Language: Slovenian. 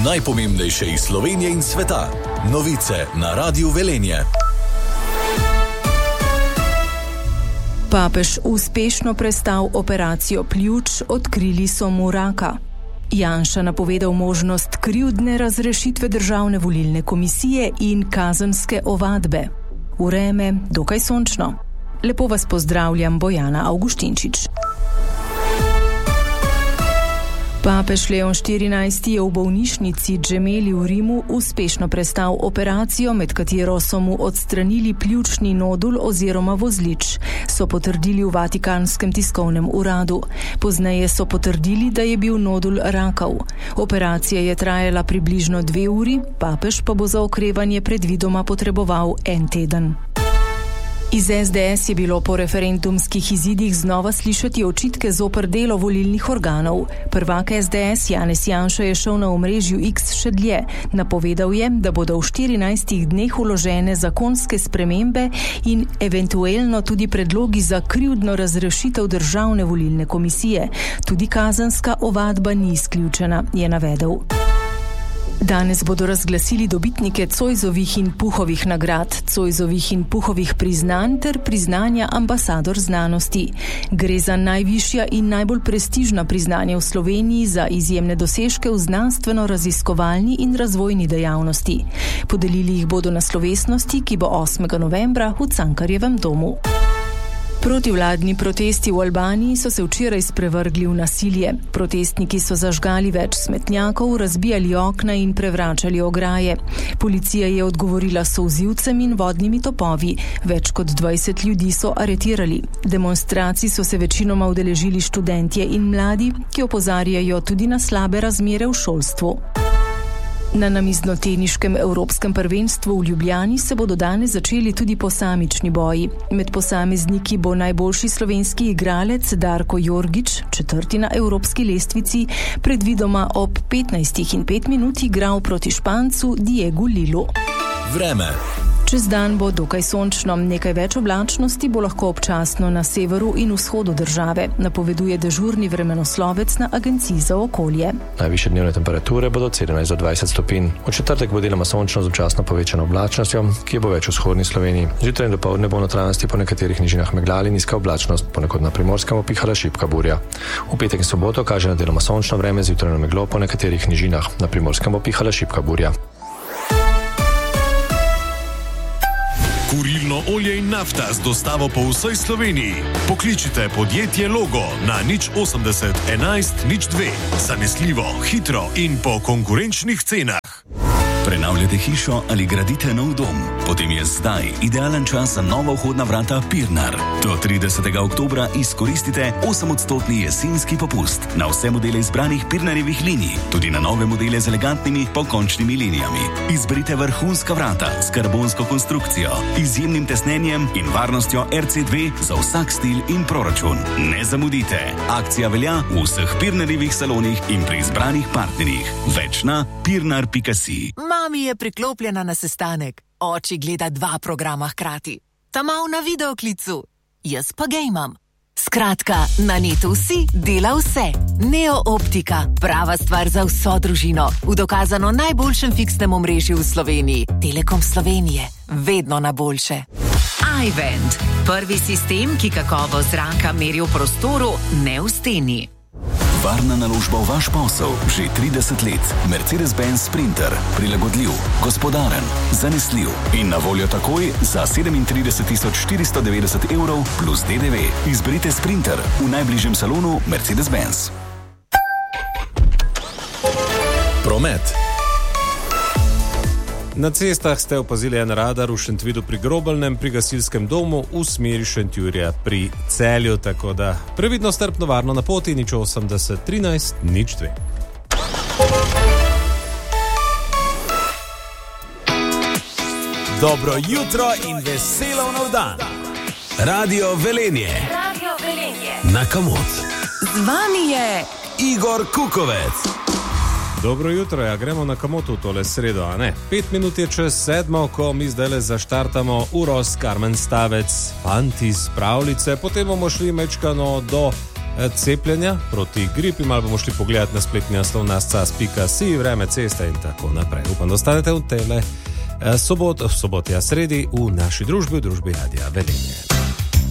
Najpomembnejše iz Slovenije in sveta. Novice na Radiu Velenje. Papež uspešno prestal operacijo pljuč, odkrili so mu raka. Janša napovedal možnost krivdne razrešitve Državne volilne komisije in kazenske ovadbe. Vreme dokaj sončno. Lepo vas pozdravljam, Bojana Avguštinčič. Papež Leon XIV je v bolnišnici Gemelli v Rimu uspešno prestal operacijo, med katero so mu odstranili pljučni nodul oziroma vozlič, so potrdili v Vatikanskem tiskovnem uradu. Pozneje so potrdili, da je bil nodul rakav. Operacija je trajala približno 2 uri, papež pa bo za okrevanje predvidoma potreboval 1 teden. Iz SDS je bilo po referendumskih izidih znova slišati očitke zoper delo volilnih organov. Prvak SDS Janez Janša je šel na omrežju X še dlje. Napovedal je, da bodo v 14 dneh vložene zakonske spremembe in eventualno tudi predlogi za krivdno razrešitev Državne volilne komisije. Tudi kazenska ovadba ni izključena, je navedel. Danes bodo razglasili dobitnike Zoisovih in Puhovih nagrad, Zoisovih in Puhovih priznanj ter priznanja ambasador znanosti. Gre za najvišja in najbolj prestižna priznanja v Sloveniji za izjemne dosežke v znanstveno-raziskovalni in razvojni dejavnosti. Podelili jih bodo na slovesnosti, ki bo 8. novembra v Cankarjevem domu. Protivladni protesti v Albaniji so se včeraj sprevrgli v nasilje. Protestniki so zažgali več smetnjakov, razbijali okna in prevračali ograje. Policija je odgovorila s solzivcem in vodnimi topovi. Več kot 20 ljudi so aretirali. Demonstracij so se večinoma udeležili študentje in mladi, ki opozarjajo tudi na slabe razmere v šolstvu. Na namiznoteniškem evropskem prvenstvu v Ljubljani se bodo danes začeli tudi posamični boji. Med posamezniki bo najboljši slovenski igralec Darko Jorgič, 4. na evropski lestvici, predvidoma ob 15:05 igral proti Špancu Diegu Lilu. Vreme. Čez dan bo dokaj sončno, nekaj več oblačnosti bo lahko občasno na severu in vzhodu države, napoveduje dežurni vremenoslovec na Agenciji za okolje. Najvišje dnevne temperature bodo od 17 do 20 stopinj. V četrtek bo deloma sončno z občasno povečano oblačnostjo, ki bo več v vzhodni Sloveniji. Zjutraj in dopoldne bo v notranjosti po nekaterih nižinah meglali nizka oblačnost, ponekod na Primorskem pihala šibka burja. V petek in soboto kaže na deloma sončno vreme, zjutraj na meglo po nekaterih nižinah, na Primorskem pihala šibka burja. Kurilno olje in nafta z dostavo po vsej Sloveniji. Pokličite podjetje Logo na 080 11 02. Zanesljivo, hitro in po konkurenčnih cenah. Prenavljate hišo ali gradite nov dom? Potem je zdaj idealen čas za nova vhodna vrata Pirnar. Do 30. oktobra izkoristite 8% jesenski popust na vse modele izbranih Pirnarjevih linij, tudi na nove modele z elegantnimi pokončnimi linijami. Izberite vrhunska vrata s karbonsko konstrukcijo, izjemnim tesnenjem in varnostjo RC2 za vsak stil in proračun. Ne zamudite! Akcija velja v vseh Pirnarjevih salonih in pri izbranih partnerjih. Več na pirnar.si. Mami je priklopljena na sestanek. Oči gleda 2 programa hkrati. Tamal na videoklicu. Jaz pa gejmam. Skratka, na netu vsi dela vse. Neo Optika. Prava stvar za vso družino. V dokazano najboljšem fiksnem omrežju v Sloveniji. Telekom Slovenije. Vedno na boljše. iVent. Prvi sistem, ki kakovost zraka meri v prostoru, ne v steni. Varna naložba v vaš posel že 30 let. Mercedes-Benz Sprinter. Prilagodljiv, gospodaren, zanesljiv in na voljo takoj za 37 490 € plus DDV. Izberite Sprinter v najbližjem salonu Mercedes-Benz. Promet. Na cestah ste opazili en radar v Šentvidu pri Grobeljnem, pri gasilskem domu v smeri Šentjurja pri Celju, tako da previdno, strpno, varno na poti. 080 13 02. Dobro jutro in veselo nov dan. Radio Velenje. Radio Velenje. Na Kamot. Z vami je Igor Kukovec. Dobro jutro, ja, gremo na Kamotu tole sredo, a ne? 5 minut je čez 7, ko mi zdajle zaštartamo uro s Karmen Stavec, fanti iz pravljice, potem bomo šli mečkano do cepljenja proti gripi. Malo bomo šli pogledati na spletni naslov nascas.si, vreme, ceste in tako naprej. Upam, da ostanete v tele sredi v naši družbi, v družbi Radia Velenje.